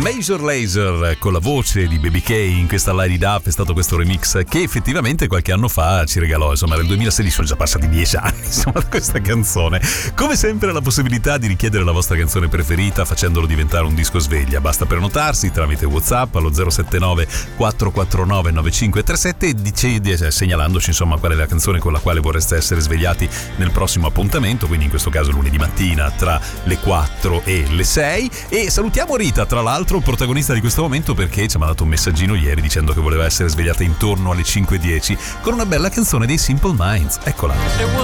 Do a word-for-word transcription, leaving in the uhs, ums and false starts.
Major Lazer con la voce di Baby K in questa Light It Up. È stato questo remix che effettivamente qualche anno fa ci regalò, insomma nel duemilasedici, sono già passati dieci anni insomma da questa canzone. Come sempre la possibilità di richiedere la vostra canzone preferita facendolo diventare un disco sveglia. Basta prenotarsi tramite WhatsApp allo zero sette nove quattro quattro nove nove cinque tre sette e dice, segnalandoci insomma qual è la canzone con la quale vorreste essere svegliati nel prossimo appuntamento, quindi in questo caso lunedì mattina tra le quattro e le sei. E salutiamo Rita, tra l'altro protagonista di questo momento, perché ci ha mandato un messaggino ieri dicendo che voleva essere svegliata intorno alle cinque e dieci con una bella canzone dei Simple Minds. Eccola.